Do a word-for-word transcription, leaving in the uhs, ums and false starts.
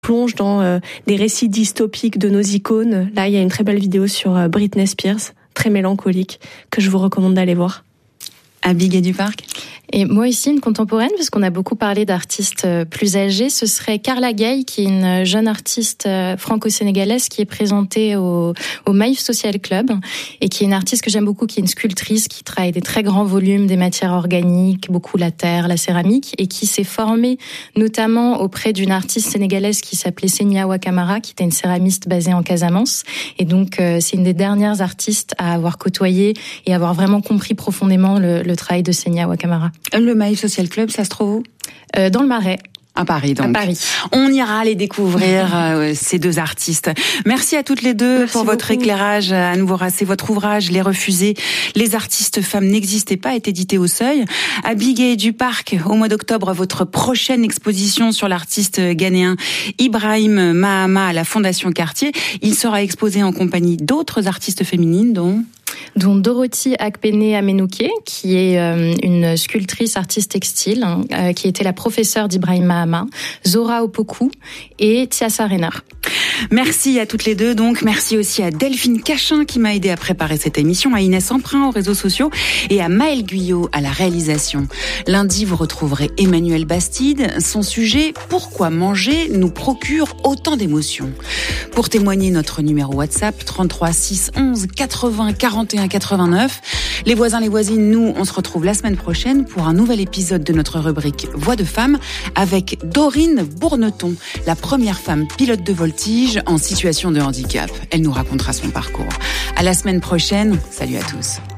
plonge dans euh, des récits dystopiques de nos icônes. Là, il y a une très belle vidéo sur euh, Britney Spears, très mélancolique, que je vous recommande d'aller voir. Abby Duparc. Et moi aussi, une contemporaine, puisqu'on a beaucoup parlé d'artistes plus âgés, ce serait Carla Gay, qui est une jeune artiste franco-sénégalaise qui est présentée au, au Maïf Social Club et qui est une artiste que j'aime beaucoup, qui est une sculptrice, qui travaille des très grands volumes, des matières organiques, beaucoup la terre, la céramique, et qui s'est formée notamment auprès d'une artiste sénégalaise qui s'appelait Senia Wakamara, qui était une céramiste basée en Casamance. Et donc, c'est une des dernières artistes à avoir côtoyé et avoir vraiment compris profondément le, le travail de Senia Wakamara. Le Maïf Social Club, ça se trouve où ? euh, Dans le Marais. À Paris, donc. À Paris. On ira aller découvrir euh, ces deux artistes. Merci à toutes les deux Merci pour votre beaucoup. éclairage. À nouveau, c'est votre ouvrage, Les Refusés. Les artistes femmes n'existaient pas, est édité au Seuil. Abby Duparc, au mois d'octobre, votre prochaine exposition sur l'artiste ghanéen Ibrahim Mahama à la Fondation Cartier. Il sera exposé en compagnie d'autres artistes féminines, dont... dont Dorothy Akpene Amenouké, qui est euh, une sculptrice artiste textile, hein, euh, qui était la professeure d'Ibrahim Mahama, Zora Opoku et Tiassa Renner. Merci à toutes les deux. Donc, merci aussi à Delphine Cachin qui m'a aidé à préparer cette émission, à Inès Emprunt aux réseaux sociaux et à Maëlle Guyot à la réalisation. Lundi, vous retrouverez Emmanuel Bastide. Son sujet, pourquoi manger nous procure autant d'émotions. Pour témoigner, notre numéro WhatsApp, trente-trois six onze quatre-vingts quarante et un quatre-vingt-neuf. Les voisins, les voisines, nous, on se retrouve la semaine prochaine pour un nouvel épisode de notre rubrique Voix de femme avec Dorine Bourneton, la première femme pilote de voltige en situation de handicap. Elle nous racontera son parcours. À la semaine prochaine. Salut à tous.